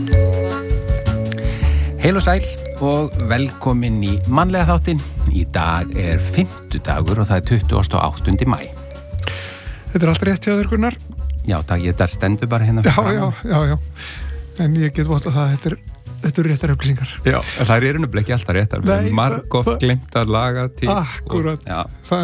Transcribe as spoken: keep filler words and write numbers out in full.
Heil og sæl og velkomin í mannlega þáttinn. Í dag er fimmtudagur og það er tuttugasta og áttunda maí. Þetta er allt rétt hjá þér, Gunnar. Já, takk, ég þetta stendur bara hérna. Já, já, já, já. En ég get vottað það, þetta er, þetta eru réttar upplýsingar. Já, það eru nefnilega ekki alltaf réttar. Við erum marg oft glemt að laga til. Akkúrat. Og, já. Það